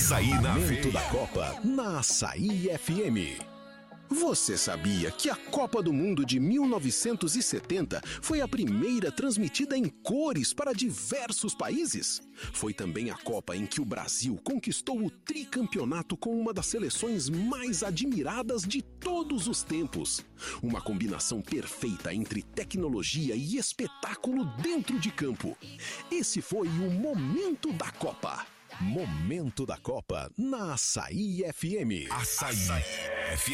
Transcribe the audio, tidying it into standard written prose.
Açaí na Momento veia. da Copa na Açaí FM. Você sabia que a Copa do Mundo de 1970 foi a primeira transmitida em cores para diversos países? Foi também a Copa em que o Brasil conquistou o tricampeonato com uma das seleções mais admiradas de todos os tempos. Uma combinação perfeita entre tecnologia e espetáculo dentro de campo. Esse foi o Momento da Copa. Momento da Copa na Açaí FM. Açaí FM.